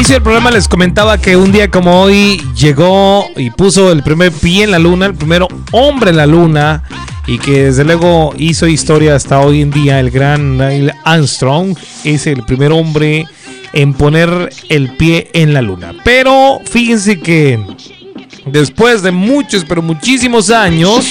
inicio del programa les comentaba que un día como hoy llegó y puso el primer pie en la luna, el primer hombre en la luna, y que desde luego hizo historia hasta hoy en día. El gran Neil Armstrong es el primer hombre en poner el pie en la luna. Pero fíjense que después de muchos, pero muchísimos años,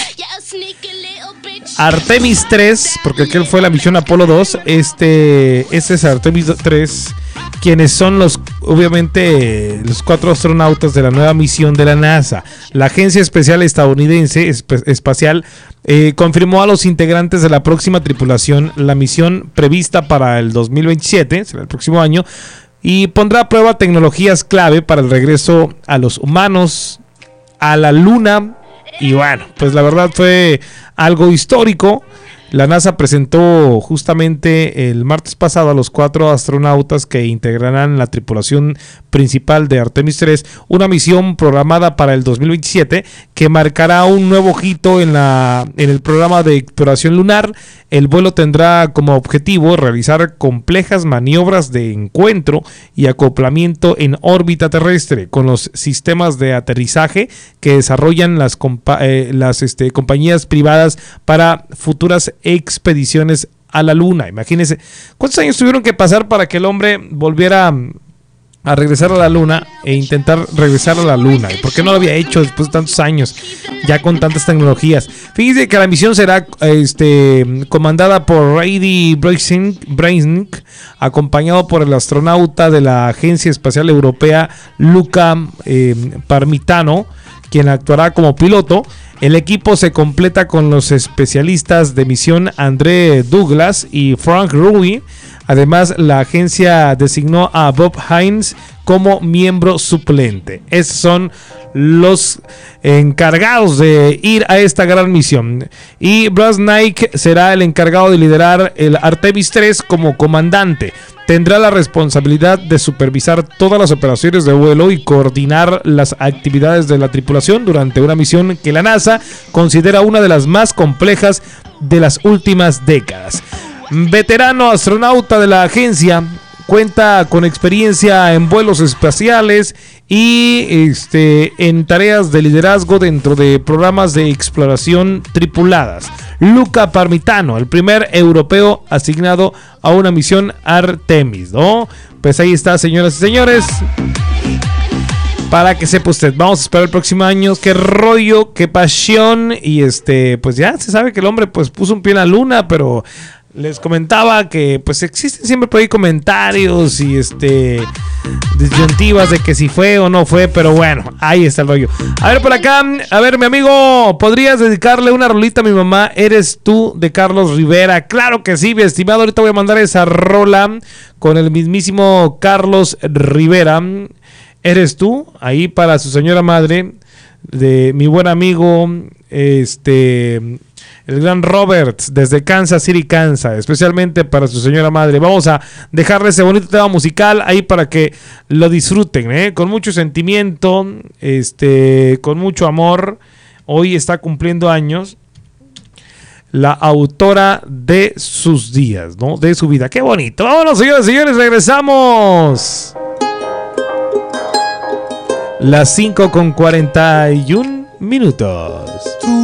Artemis 3, porque aquel fue la misión Apolo 2, este es Artemis 3, quienes son obviamente los 4 astronautas de la nueva misión de la NASA. La Agencia Espacial Estadounidense Espacial confirmó a los integrantes de la próxima tripulación la misión prevista para el 2027, será el próximo año, y pondrá a prueba tecnologías clave para el regreso a los humanos a la Luna. Y bueno, pues la verdad fue algo histórico. La NASA presentó justamente el martes pasado a los 4 astronautas que integrarán la tripulación principal de Artemis 3, una misión programada para el 2027 que marcará un nuevo hito en el programa de exploración lunar. El vuelo tendrá como objetivo realizar complejas maniobras de encuentro y acoplamiento en órbita terrestre con los sistemas de aterrizaje que desarrollan las compañías privadas para futuras expediciones a la Luna. Imagínense cuántos años tuvieron que pasar para que el hombre volviera a regresar a la Luna e intentar regresar a la Luna. ¿Y por qué no lo había hecho después de tantos años, ya con tantas tecnologías? Fíjense que la misión será comandada por Rady Brainiac, acompañado por el astronauta de la Agencia Espacial Europea Luca Parmitano, quien actuará como piloto. El equipo se completa con los especialistas de misión André Douglas y Frank Rui. Además, la agencia designó a Bob Hines como miembro suplente. Esos son los encargados de ir a esta gran misión. Y Brainiac será el encargado de liderar el Artemis 3 como comandante. Tendrá la responsabilidad de supervisar todas las operaciones de vuelo y coordinar las actividades de la tripulación durante una misión que la NASA considera una de las más complejas de las últimas décadas. Veterano astronauta de la agencia, cuenta con experiencia en vuelos espaciales y en tareas de liderazgo dentro de programas de exploración tripuladas. Luca Parmitano, el primer europeo asignado a una misión Artemis, ¿no? Pues ahí está, señoras y señores, para que sepa usted. Vamos a esperar el próximo año. Qué rollo, qué pasión. Y pues ya se sabe que el hombre pues puso un pie en la luna, pero les comentaba que pues existen siempre por ahí comentarios y disyuntivas de que si fue o no fue, pero bueno, ahí está el rollo. A ver, por acá, a ver, mi amigo, ¿podrías dedicarle una rolita a mi mamá? Eres tú, de Carlos Rivera. Claro que sí, mi estimado. Ahorita voy a mandar esa rola con el mismísimo Carlos Rivera. Eres tú, ahí para su señora madre, de mi buen amigo, el gran Robert, desde Kansas City, Kansas, especialmente para su señora madre. Vamos a dejarle ese bonito tema musical ahí para que lo disfruten, con mucho sentimiento, con mucho amor. Hoy está cumpliendo años la autora de sus días, ¿no? De su vida. ¡Qué bonito! Vámonos, señores y señores, regresamos. Las 5:41 minutos.